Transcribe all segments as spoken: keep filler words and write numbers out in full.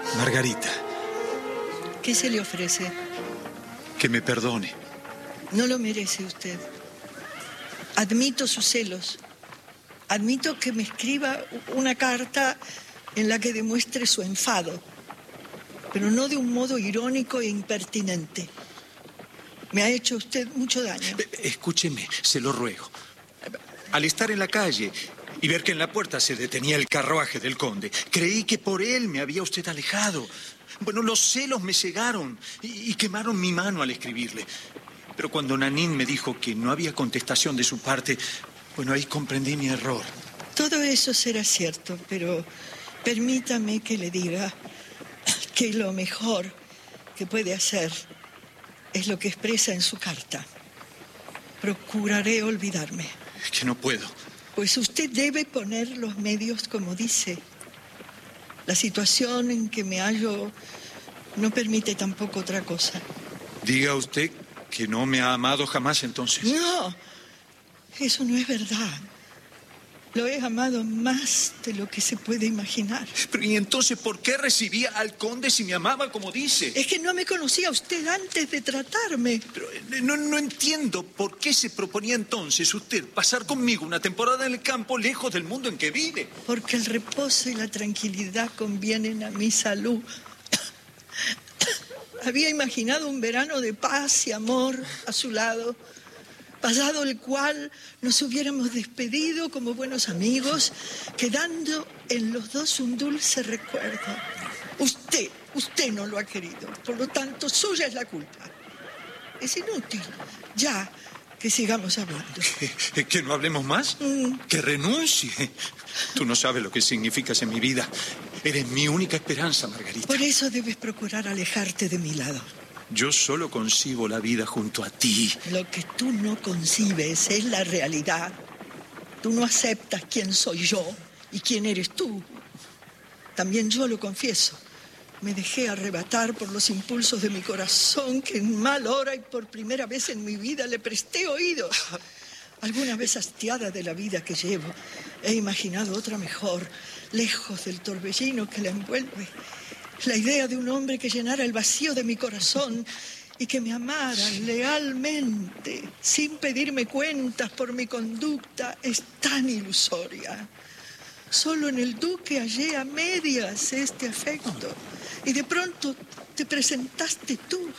Margarita. ¿Qué se le ofrece? Que me perdone. No lo merece usted. Admito sus celos. Admito que me escriba una carta en la que demuestre su enfado, pero no de un modo irónico e impertinente. Me ha hecho usted mucho daño. Escúcheme, se lo ruego. Al estar en la calle y ver que en la puerta se detenía el carruaje del conde, creí que por él me había usted alejado. Bueno, los celos me cegaron y, y quemaron mi mano al escribirle. Pero cuando Nanín me dijo que no había contestación de su parte, bueno, ahí comprendí mi error. Todo eso será cierto, pero permítame que le diga que lo mejor que puede hacer es lo que expresa en su carta. Procuraré olvidarme. Es que no puedo. Pues usted debe poner los medios como dice. La situación en que me hallo no permite tampoco otra cosa. Diga usted que no me ha amado jamás, entonces. No, eso no es verdad. Lo he amado más de lo que se puede imaginar. Pero ¿y entonces por qué recibía al conde si me amaba como dice? Es que no me conocía usted antes de tratarme. Pero eh, no, no entiendo por qué se proponía entonces usted pasar conmigo una temporada en el campo lejos del mundo en que vive. Porque el reposo y la tranquilidad convienen a mi salud. Había imaginado un verano de paz y amor a su lado, pasado el cual nos hubiéramos despedido como buenos amigos, quedando en los dos un dulce recuerdo. Usted, usted no lo ha querido, por lo tanto, suya es la culpa. Es inútil, ya que sigamos hablando. ¿Que, que no hablemos más? Mm. ¿Que renuncie? Tú no sabes lo que significas en mi vida. Eres mi única esperanza, Margarita. Por eso debes procurar alejarte de mi lado. Yo solo concibo la vida junto a ti. Lo que tú no concibes es la realidad. Tú no aceptas quién soy yo y quién eres tú. También yo lo confieso. Me dejé arrebatar por los impulsos de mi corazón, que en mal hora y por primera vez en mi vida le presté oído. Alguna vez hastiada de la vida que llevo, he imaginado otra mejor, lejos del torbellino que la envuelve. La idea de un hombre que llenara el vacío de mi corazón y que me amara lealmente, sin pedirme cuentas por mi conducta, es tan ilusoria. Solo en el duque hallé a medias este afecto. Y de pronto te presentaste tú.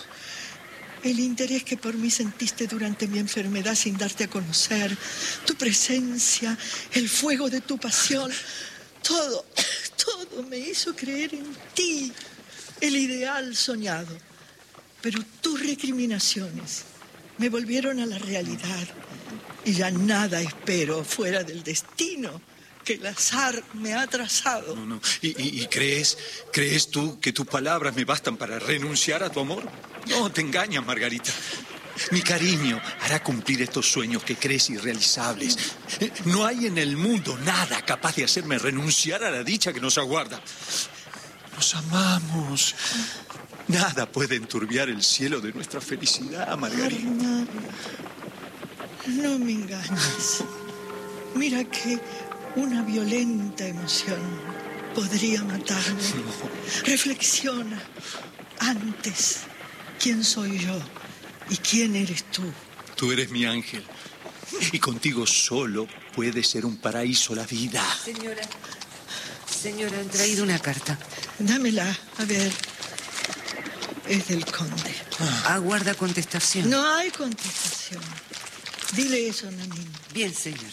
El interés que por mí sentiste durante mi enfermedad sin darte a conocer, tu presencia, el fuego de tu pasión, todo, todo me hizo creer en ti, el ideal soñado. Pero tus recriminaciones me volvieron a la realidad y ya nada espero fuera del destino que el azar me ha trazado. No, no. ¿Y, y, y crees, crees tú que tus palabras me bastan para renunciar a tu amor? No, te engañas, Margarita. Mi cariño hará cumplir estos sueños que crees irrealizables. No hay en el mundo nada capaz de hacerme renunciar a la dicha que nos aguarda. Nos amamos. Nada puede enturbiar el cielo de nuestra felicidad, Margarita. Armando, no me engañes. Mira que una violenta emoción podría matarme. No. Reflexiona antes quién soy yo y quién eres tú. Tú eres mi ángel y contigo solo puede ser un paraíso la vida. Señora, señora, han traído una carta. Dámela, a ver. Es del conde. Ah. Aguarda contestación. No hay contestación. Dile eso, Nanín. Bien, señora.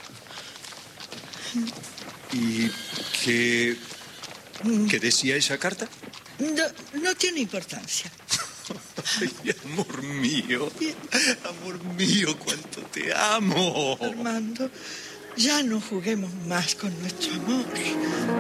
¿Y qué, qué decía esa carta? No, no tiene importancia. Ay, amor mío, amor mío, cuánto te amo. Armando, ya no juguemos más con nuestro amor.